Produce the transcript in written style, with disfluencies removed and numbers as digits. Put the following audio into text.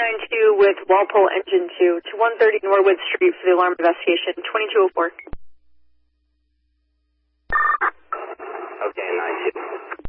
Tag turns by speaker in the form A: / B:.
A: 292 with Walpole Engine 2 to 130 Norwood Street for the alarm investigation, 2204.